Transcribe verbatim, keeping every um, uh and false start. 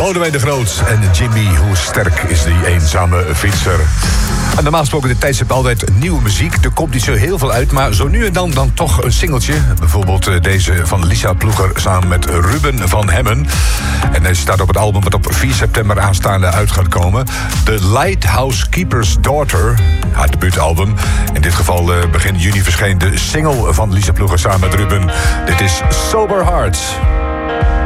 Boudewijn de Groot en Jimmy, hoe sterk is die eenzame fietser. En normaal gesproken de tijdstip altijd nieuwe muziek. Er komt niet zo heel veel uit, maar zo nu en dan dan toch een singeltje. Bijvoorbeeld deze van Lisa Ploeger samen met Ruben van Hemmen. En hij staat op het album wat op vier september aanstaande uit gaat komen. The Lighthouse Keeper's Daughter, haar debuutalbum. In dit geval uh, begin juni verscheen de single van Lisa Ploeger samen met Ruben. Dit is Sober Heart.